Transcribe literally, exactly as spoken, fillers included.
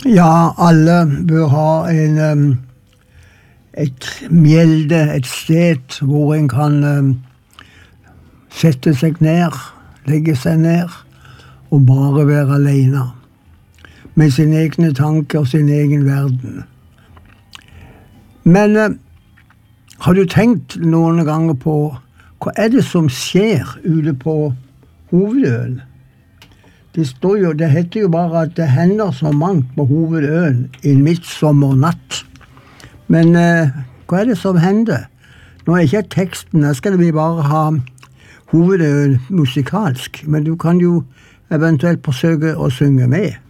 Ja, alle bør ha en, um, et mjelde, et sted hvor en kan um, sette seg ned, legge seg ned og bare være alene med sine egne tanker og sin egen verden. Men uh, har du tenkt noen ganger på hva er det som skjer ute på Hovedøen? Det står jo, det heter jo bare at det hender så mangt på Hovedøen i midtsommernatt. Men uh, hva er det som hender? Nå er ikke teksten, her skal vi bare ha Hovedøen musikalsk, men du kan jo eventuelt forsøke å synge med.